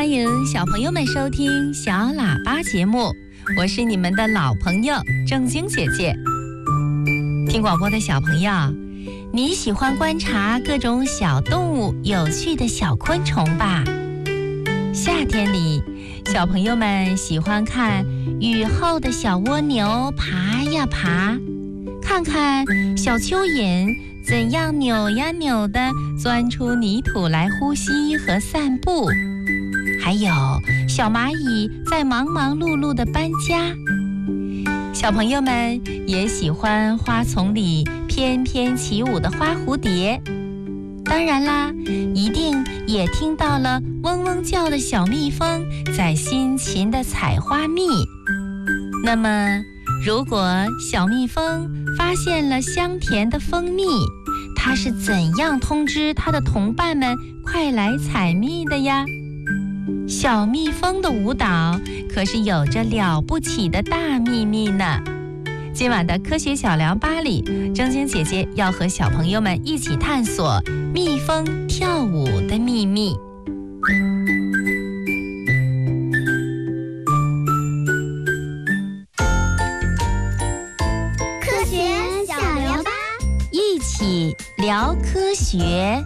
欢迎小朋友们收听小喇叭节目，我是你们的老朋友正晶姐姐。听广播的小朋友，你喜欢观察各种小动物、有趣的小昆虫吧？夏天里，小朋友们喜欢看雨后的小蜗牛爬呀爬，看看小蚯蚓怎样扭呀扭地钻出泥土来呼吸和散步，还有小蚂蚁在忙忙碌碌地搬家。小朋友们也喜欢花丛里翩翩起舞的花蝴蝶，当然啦，一定也听到了嗡嗡叫的小蜜蜂在辛勤地采花蜜。那么如果小蜜蜂发现了香甜的蜂蜜，它是怎样通知它的同伴们快来采蜜的呀？小蜜蜂的舞蹈可是有着了不起的大秘密呢。今晚的科学小聊吧里，正晶姐姐要和小朋友们一起探索蜜蜂跳舞的秘密。 科学小聊吧， 一起聊科学。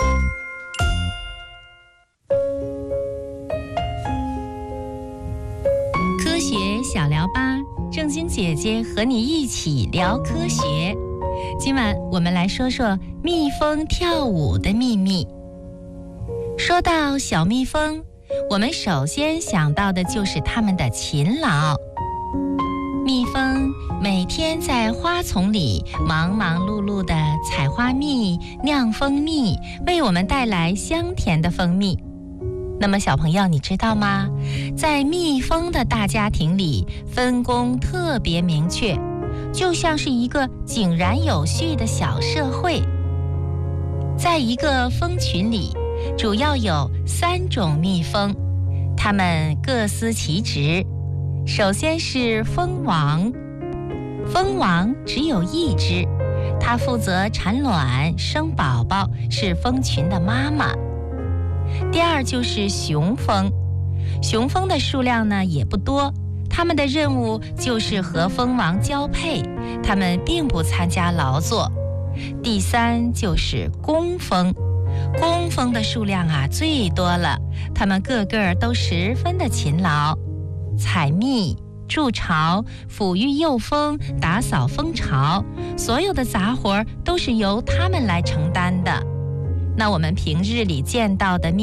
科学小聊吧，正晶姐姐和你一起聊科学。今晚我们来说说蜜蜂跳舞的秘密。说到小蜜蜂，我们首先想到的就是它们的勤劳。蜜蜂每天在花丛里忙忙碌碌地采花蜜、酿蜂蜜，为我们带来香甜的蜂蜜。那么小朋友，你知道吗？在蜜蜂的大家庭里，分工特别明确，就像是一个井然有序的小社会。在一个蜂群里，主要有3种蜜蜂，它们各司其职。首先是蜂王，蜂王只有1只，它负责产卵、生宝宝，是蜂群的妈妈。第二就是雄蜂，雄蜂的数量呢也不多，他们的任务就是和蜂王交配，他们并不参加劳作。第3就是工蜂，工蜂的数量最多了，他们个个都十分的勤劳，采蜜、筑巢、抚育幼蜂、打扫蜂巢，所有的杂活都是由他们来承担的。那我们平日里见到的蜜